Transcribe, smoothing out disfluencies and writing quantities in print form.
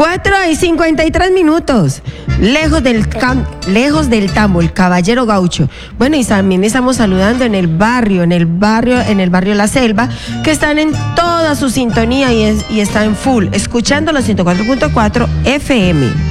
4:53. Lejos del tambo, el caballero gaucho. Bueno, y también estamos saludando en el barrio La Selva, que están en toda su sintonía y están full, escuchando los 104.4 FM.